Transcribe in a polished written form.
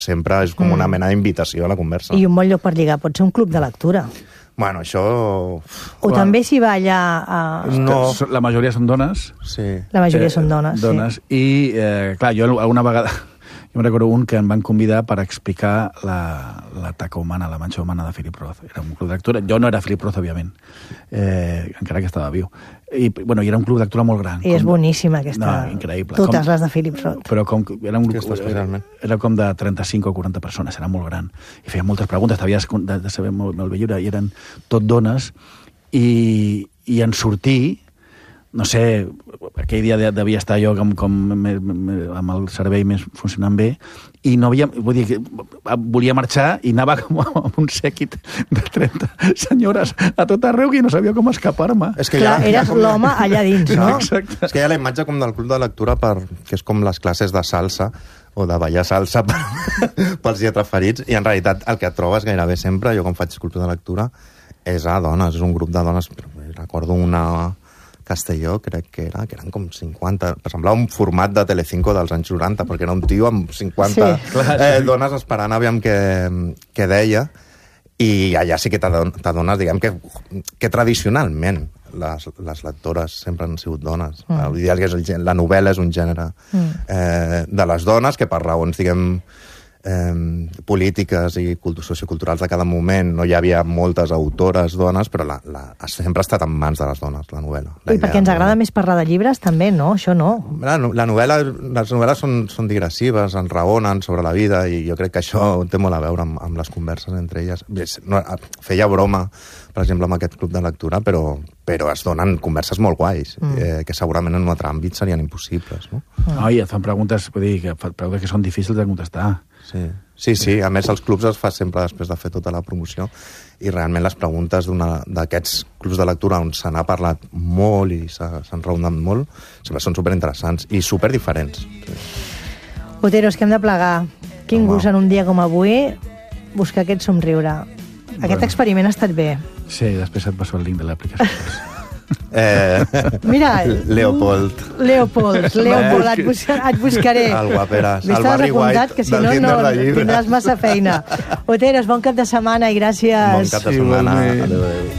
sempre és com una mena d'invitació a la conversa. I un bon lloc per lligar pot ser un club de lectura. Bueno, això... O també s'hi va allà... No. La majoria són dones. Sí. La majoria són dones, sí. I, clar, jo alguna vegada... Jo me'n recordo un que em van convidar per explicar la taca humana, la manxa humana de Philip Roth. Era un club de lectura. Jo no era Philip Roth, òbviament, encara que estava viu. I era un club de lectura molt gran. I és boníssima aquesta... No, increïble. Totes les de Philip Roth. Però com era un grup, era com de 35 o 40 persones, era molt gran. I feia moltes preguntes, t'havies de saber molt bé lliure, i eren tot dones, i en sortir... No sé, aquell dia devia estar jo amb el cervell més funcionant bé, i no havia... Vull dir, volia marxar i anava com amb un sèquit de 30 senyores a tot arreu i no sabia com escapar-me. Clar, eres l'home allà dins, no? Exacte. És que hi ha la imatge com del club de lectura que és com les classes de salsa o de ballar salsa pels lletraferits, i en realitat el que et trobes gairebé sempre, jo quan faig club de lectura, és a dones, és un grup de dones. Recordo una... Castelló, crec que eren com 50... Semblava un format de Telecinco dels anys 90, perquè era un tio amb 50 dones esperant aviam què deia, i allà sí que t'adones, diguem, que tradicionalment les lectores sempre han sigut dones. L'ideal és la novel·la és un gènere de les dones, que per raons, diguem, polítiques i socioculturals de cada moment no hi havia moltes autores dones, però sempre ha estat en mans de les dones, la novel·la. I perquè ens agrada més parlar de llibres, també, no? Això no. Les novel·les són digressives, enraonen sobre la vida, i jo crec que això té molt a veure amb les converses entre elles. Feia broma, per exemple, amb aquest club de lectura, però es donen converses molt guais, que segurament en un altre àmbit serien impossibles, no? I et fan preguntes, vull dir, preguntes que són difícils de contestar. Sí. A més, els clubs es fa sempre després de fer tota la promoció, i realment les preguntes d'aquests clubs de lectura on se n'ha parlat molt i s'han raonat molt, sempre són superinteressants i superdiferents. Otero, és que hem de plegar. Quin gust en un dia com avui buscar aquest somriure. Aquest experiment ha estat bé. Sí, després et passo el link de l'aplicació. Mira, Leopold, et buscaré. El guaperes, el Barry White que si no tindràs massa feina. Otero, bon cap de setmana i gràcies. Bon cap de setmana. Adéu.